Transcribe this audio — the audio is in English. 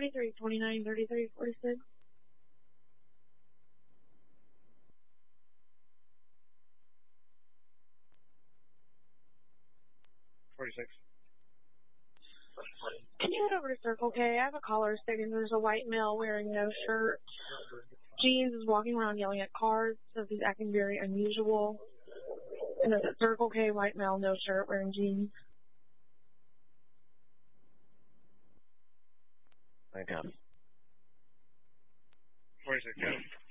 43, 29, 33, 46. Can you head over to Circle K? I have a caller stating there's a white male wearing no shirt, jeans, is walking around yelling at cars, says he's acting very unusual. And it's at Circle K, white male, no shirt, wearing jeans. I got it. 46, yeah.